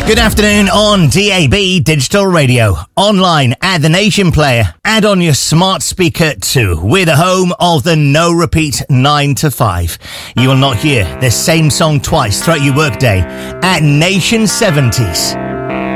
Good afternoon on DAB Digital Radio, online at the Nation Player, and on your smart speaker too. We're the home of the no repeat 9 to 5. You will not hear the same song twice throughout your workday at Nation 70s.